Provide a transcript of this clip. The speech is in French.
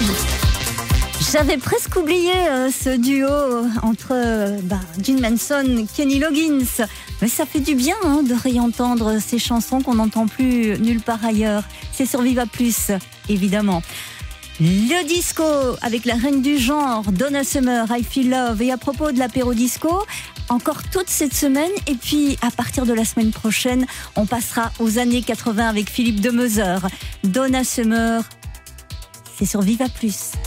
J'avais presque oublié ce duo entre Jim Manson, Kenny Loggins. Mais ça fait du bien de réentendre ces chansons qu'on n'entend plus nulle part ailleurs. C'est sur Viva Plus, évidemment. Le disco avec la reine du genre, Donna Summer, I Feel Love. Et à propos de l'apéro disco, encore toute cette semaine. Et puis, à partir de la semaine prochaine, on passera aux années 80 avec Philippe Demeuzeur. Donna Summer, c'est sur Viva Plus.